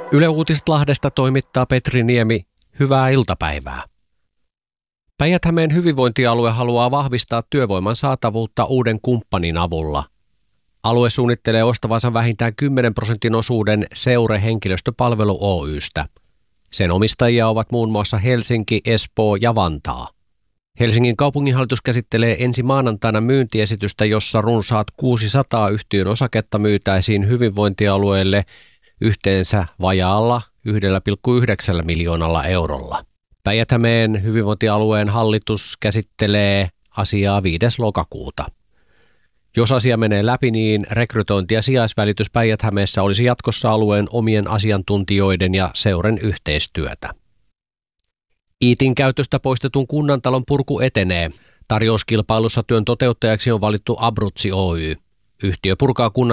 Yle Uutiset Lahdesta toimittaa Petri Niemi. Hyvää iltapäivää. Päijät-Hämeen hyvinvointialue haluaa vahvistaa työvoiman saatavuutta uuden kumppanin avulla. Alue suunnittelee ostavansa vähintään 10% osuuden Seure Henkilöstöpalvelu Oy:stä. Sen omistajia ovat muun muassa Helsinki, Espoo ja Vantaa. Helsingin kaupunginhallitus käsittelee ensi maanantaina myyntiesitystä, jossa runsaat 600 yhtiön osaketta myytäisiin hyvinvointialueelle yhteensä vajaalla 1,9 miljoonalla eurolla. Päijät-Hämeen hyvinvointialueen hallitus käsittelee asiaa 5. lokakuuta. Jos asia menee läpi, niin rekrytointi- ja sijaisvälitys Päijät-Hämeessä olisi jatkossa alueen omien asiantuntijoiden ja Seuren yhteistyötä. Iitin käytöstä poistetun kunnantalon purku etenee. Tarjouskilpailussa työn toteuttajaksi on valittu Abruzzi Oy. Yhtiö purkaa kunnan